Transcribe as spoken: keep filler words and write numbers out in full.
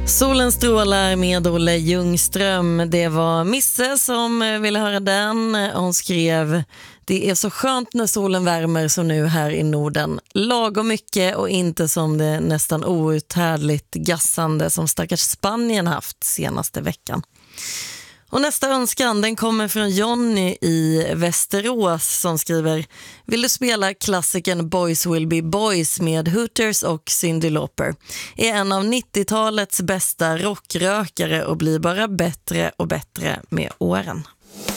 Solen strålar med Olle Ljungström. Det var Misse som ville höra den. Hon skrev: det är så skönt när solen värmer som nu här i Norden. Lagom mycket och inte som det nästan outhärdligt gassande som stackars Spanien haft senaste veckan. Och nästa önskan, den kommer från Jonny i Västerås som skriver: vill du spela klassikern Boys Will Be Boys med Hooters och Cyndi Lauper? Är en av nittiotalets bästa rockrökare och blir bara bättre och bättre med åren.